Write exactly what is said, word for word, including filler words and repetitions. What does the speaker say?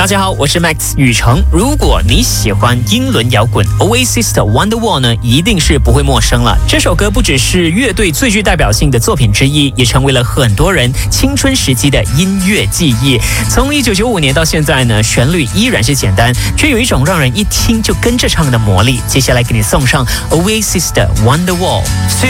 大家好，我是 Max 宇成。如果你喜欢英伦摇滚 ，Oasis 的 Wonderwall 呢，一定是不会陌生了。这首歌不只是乐队最具代表性的作品之一，也成为了很多人青春时期的音乐记忆。从一九九五年到现在呢，旋律依然是简单，却有一种让人一听就跟着唱的魔力。接下来给你送上 Oasis 的 Wonderwall。